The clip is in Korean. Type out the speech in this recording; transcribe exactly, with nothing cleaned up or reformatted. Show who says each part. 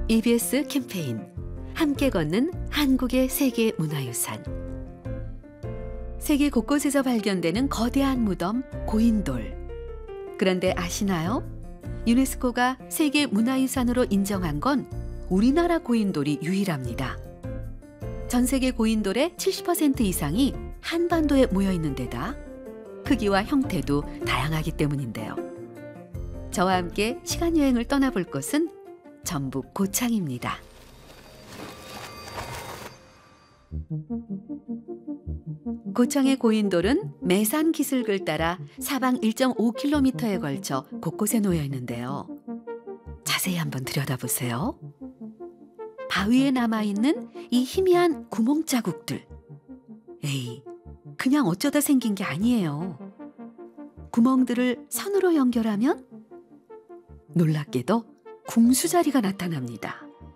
Speaker 1: 이비에스 캠페인 함께 걷는 한국의 세계 문화유산. 세계 곳곳에서 발견되는 거대한 무덤 고인돌. 그런데 아시나요? 유네스코가 세계 문화유산으로 인정한 건 우리나라 고인돌이 유일합니다. 전 세계 고인돌의 칠십 퍼센트 이상이 한반도에 모여 있는 데다 크기와 형태도 다양하기 때문인데요. 저와 함께 시간 여행을 떠나볼 곳은 전북 고창입니다. 고창의 고인돌은 매산 기슭을 따라 사방 일 점 오 킬로미터에 걸쳐 곳곳에 놓여 있는데요. 자세히 한번 들여다보세요. 바위에 남아있는 이 희미한 구멍 자국들. 에이, 그냥 어쩌다 생긴 게 아니에요. 구멍들을 선으로 연결하면 놀랍게도 궁수자리가 나타납니다.